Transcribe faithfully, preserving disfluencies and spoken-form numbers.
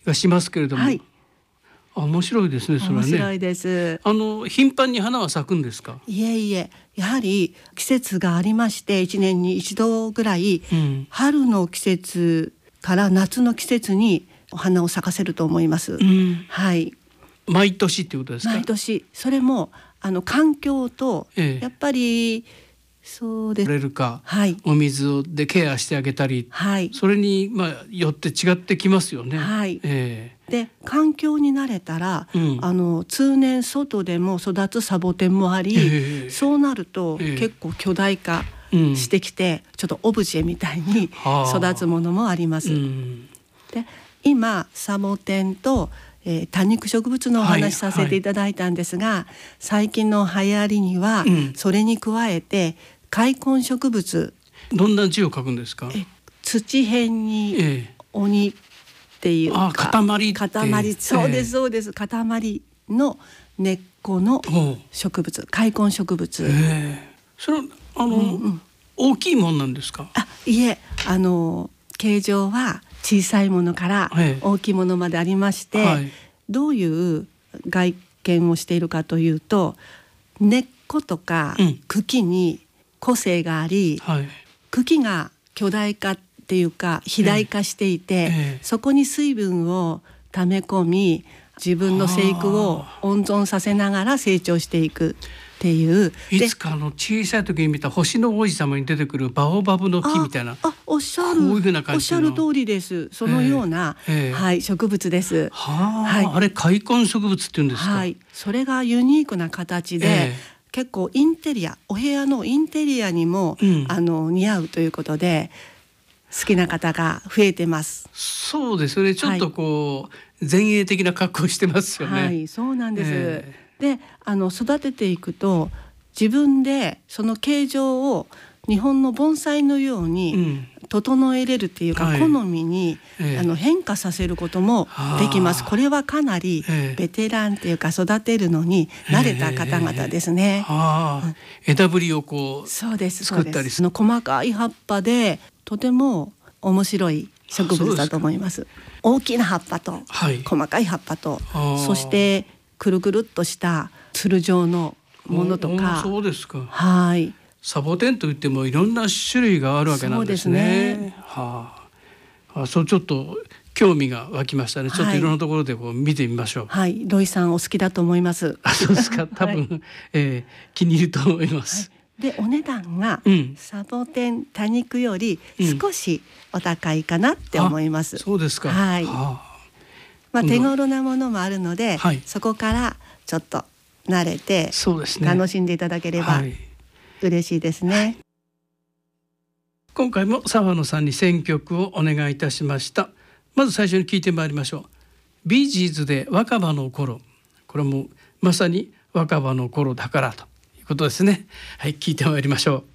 がしますけれども、 はい、 面白いですね。それはね。 面白いです。 あの頻繁に花は咲くんですか？ いえいえ、やはり季節がありまして、いちねんに一度ぐらい、うん、春の季節から夏の季節にお花を咲かせると思います、うん、はい。 毎年ってことですか？ 毎年。それもあの環境と、ええ、やっぱりそうです。 取れるか、 はい、 お水でケアしてあげたり、はい、それにまあよって違ってきますよね。 はい、 えー、 で環境に慣れたら、うん、あの通年外でも育つサボテンもあり、えー、そうなると、えー、結構巨大化してきて、うん、ちょっとオブジェみたいに育つものもあります、うん、で今サボテンと、えー、多肉植物のお話しさせていただいたんですが、はいはい、最近の流行りには、うん、それに加えて開墾植物。 どんな字を書くんですか？ え土辺に鬼っていうか、 ええ、あ、塊って塊、そうですそうです、塊の根っこの植物、開墾植物、ええ、それはあの、うんうん、大きいもんなんですか？ あ、いえ、あの形状は小さいものから大きいものまでありまして、はい、どういう外見をしているかというと、根っことか茎に個性があり、うん、はい、茎が巨大化っていうか肥大化していて、ええ、そこに水分を溜め込み、自分の生育を温存させながら成長していくっていう。 いつかの小さい時に見た星の王子様に出てくるバオバブの木みたいな、 ああ、おっしゃる、 こういうふうな感じの、 おっしゃる通りです。そのような、ええ、はい、植物です。 はあ、はい、あれ開墾植物っていうんですか？ はい、それがユニークな形で、ええ、結構インテリア、お部屋のインテリアにも、うん、あの似合うということで好きな方が増えてます。 そうですね、ちょっとこう、はい、前衛的な格好してますよね。 はい、そうなんです、えー、であの育てていくと自分でその形状を日本の盆栽のように整えれるっていうか、うん、好みに、はい、あの変化させることもできます、えー、これはかなりベテランっていうか育てるのに慣れた方々ですね、えーうん、枝ぶりをこうそうです作ったりする。 の細かい葉っぱでとても面白い植物だと思います。大きな葉っぱと、はい、細かい葉っぱと、そしてくるくるっとしたつる状のものとか。 そうですか。 はい、 サボテンといってもいろんな種類があるわけなんですね。そうですね。はあ、あ、そうちょっと興味が湧きましたね。ちょっといろんなところでこう見てみましょう。 はい、ロイさんお好きだと思います。 あ、そうですか。多分、はい、えー、気に入ると思います。 はい、でお値段がサボテン多肉より少しお高いかなって思います、 うん、そうですか。 はい、はあ、まあ、手頃なものもあるので、はい、そこからちょっと慣れて楽しんでいただければ嬉しいですね、はい、 今回も澤野さんに選曲をお願いいたしました。まず最初に聞いてまいりましょう。ビージーズで若葉の頃。これもまさに若葉の頃だからということですね。はい、聞いてまいりましょう。